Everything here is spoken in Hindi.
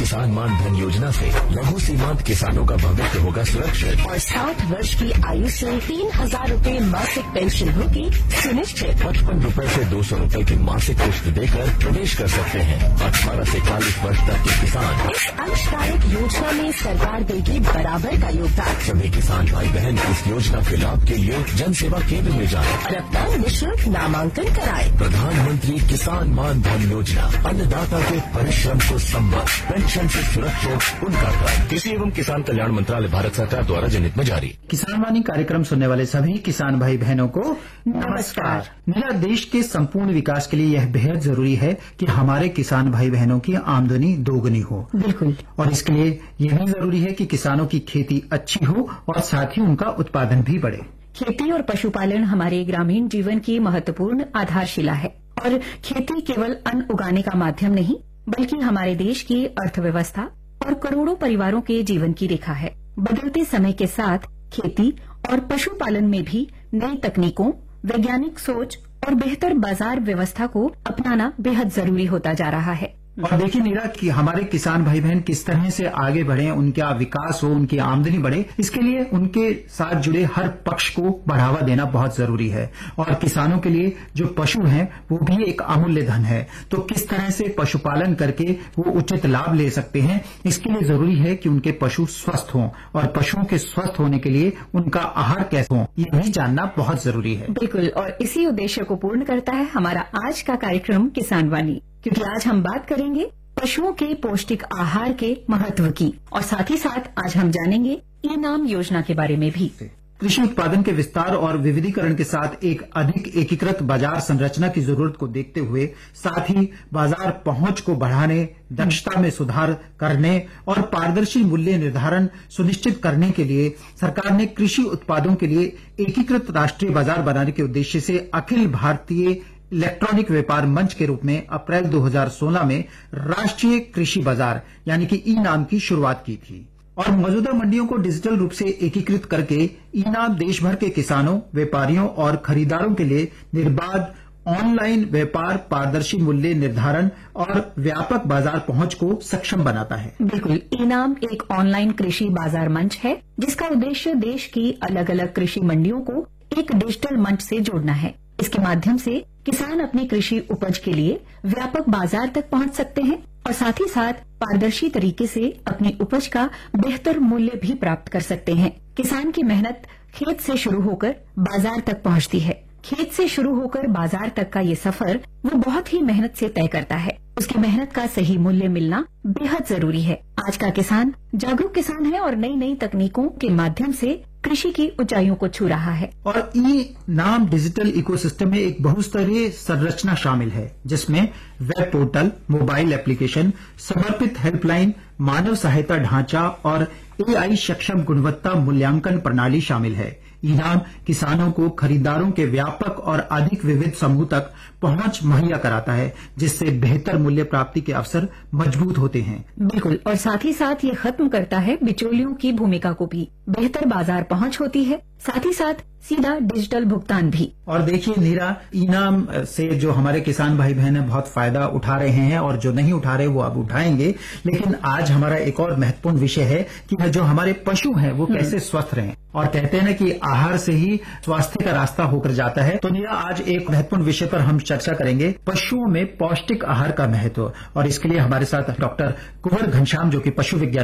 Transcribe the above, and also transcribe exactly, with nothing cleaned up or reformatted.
किसान मान धन योजना से लघु सीमांत किसानों का भविष्य होगा सुरक्षित और साठ वर्ष की आयु से तीन हजार रूपए मासिक पेंशन होगी सुनिश्चित। पचपन रूपए से दो सौ रूपए की मासिक किश्त देकर प्रवेश कर सकते हैं। अठारह से चालीस वर्ष तक के किसान इस अंशदायक योजना में सरकार देगी बराबर का योगदान। सभी किसान भाई बहन इस योजना के लाभ के लिए जन सेवा केंद्र में जाएं और अपना निःशुल्क नामांकन कराएं। प्रधानमंत्री किसान मान धन योजना अन्नदाता के परिश्रम को संबल, पेंशन से सुरक्षित उनका कर। कृषि एवं किसान कल्याण मंत्रालय भारत सरकार द्वारा जनहित में जारी। किसान वाणी कार्यक्रम सुनने वाले सभी किसान भाई बहनों को नमस्कार। मेरा देश के संपूर्ण विकास के लिए यह बेहद जरूरी है कि हमारे किसान भाई बहनों की आमदनी दोगुनी हो। बिल्कुल। और इसके लिए यह भी जरूरी है कि किसानों की खेती अच्छी हो और साथ ही उनका उत्पादन भी बढ़े। खेती और पशुपालन हमारे ग्रामीण जीवन की महत्वपूर्ण आधारशिला है और खेती केवल अन्न उगाने का माध्यम नहीं बल्कि हमारे देश की अर्थव्यवस्था और करोड़ों परिवारों के जीवन की रेखा है। बदलते समय के साथ खेती और पशुपालन में भी नई तकनीकों, वैज्ञानिक सोच और बेहतर बाजार व्यवस्था को अपनाना बेहद जरूरी होता जा रहा है। और देखिए नीरा कि हमारे किसान भाई बहन किस तरह से आगे बढ़े, उनका विकास हो, उनकी आमदनी बढ़े, इसके लिए उनके साथ जुड़े हर पक्ष को बढ़ावा देना बहुत जरूरी है। और किसानों के लिए जो पशु हैं वो भी एक अमूल्य धन है। तो किस तरह से पशुपालन करके वो उचित लाभ ले सकते हैं, इसके लिए जरूरी है कि उनके पशु स्वस्थ हों और पशुओं के स्वस्थ होने के लिए उनका आहार कैसे हो ये भी जानना बहुत जरूरी है। बिल्कुल। और इसी उद्देश्य को पूर्ण करता है हमारा आज का कार्यक्रम किसान वाणी, क्योंकि आज हम बात करेंगे पशुओं के पौष्टिक आहार के महत्व की और साथ ही साथ आज हम जानेंगे ई नाम योजना के बारे में भी। कृषि उत्पादन के विस्तार और विविधीकरण के साथ एक अधिक एकीकृत बाजार संरचना की जरूरत को देखते हुए साथ ही बाजार पहुंच को बढ़ाने, दक्षता में सुधार करने और पारदर्शी मूल्य निर्धारण सुनिश्चित करने के लिए सरकार ने कृषि उत्पादों के लिए एकीकृत राष्ट्रीय बाजार बनाने के उद्देश्य से अखिल भारतीय इलेक्ट्रॉनिक व्यापार मंच के रूप में अप्रैल दो हज़ार सोलह में राष्ट्रीय कृषि बाजार यानी कि ई नाम की शुरुआत की थी। और मौजूदा मंडियों को डिजिटल रूप से एकीकृत करके ई नाम देश भर के किसानों, व्यापारियों और खरीदारों के लिए निर्बाध ऑनलाइन व्यापार, पारदर्शी मूल्य निर्धारण और व्यापक बाजार पहुंच को सक्षम बनाता है। बिल्कुल। ई नाम एक ऑनलाइन कृषि बाजार मंच है जिसका उद्देश्य देश की अलग अलग कृषि मंडियों को एक डिजिटल मंच से जोड़ना है। इसके माध्यम से किसान अपनी कृषि उपज के लिए व्यापक बाजार तक पहुंच सकते हैं और साथ ही साथ पारदर्शी तरीके से अपनी उपज का बेहतर मूल्य भी प्राप्त कर सकते हैं। किसान की मेहनत खेत से शुरू होकर बाजार तक पहुंचती है। खेत से शुरू होकर बाजार तक का ये सफर वो बहुत ही मेहनत से तय करता है। उसकी मेहनत का सही मूल्य मिलना बेहद जरूरी है। आज का किसान जागरूक किसान है और नई नई तकनीकों के माध्यम से कृषि की ऊंचाइयों को छू रहा है। और ई नाम डिजिटल इकोसिस्टम में एक बहुस्तरीय संरचना शामिल है जिसमें वेब पोर्टल, मोबाइल एप्लीकेशन, समर्पित हेल्पलाइन, मानव सहायता ढांचा और एआई सक्षम गुणवत्ता मूल्यांकन प्रणाली शामिल है। ई नाम किसानों को खरीदारों के व्यापक और अधिक विविध समूह तक पहुंच मुहैया कराता है जिससे बेहतर मूल्य प्राप्ति के अवसर मजबूत होते हैं। बिल्कुल। और साथ ही साथ ये खत्म करता है बिचौलियों की भूमिका को भी। बेहतर बाजार पहुंच होती है, साथ ही साथ सीधा डिजिटल भुगतान भी। और देखिए नीरा, ई नाम से जो हमारे किसान भाई बहन है बहुत फायदा उठा रहे हैं और जो नहीं उठा रहे वो अब उठाएंगे। लेकिन आज हमारा एक और महत्वपूर्ण विषय है कि जो हमारे पशु हैं वो कैसे स्वस्थ रहें। और कहते हैं ना कि आहार से ही स्वास्थ्य का रास्ता होकर जाता है। तो नीरा, आज एक महत्वपूर्ण विषय पर हम चर्चा करेंगे, पशुओं में पौष्टिक आहार का महत्व। और इसके लिए हमारे साथ डॉक्टर कुंवर घनश्याम जो कि पशु विज्ञान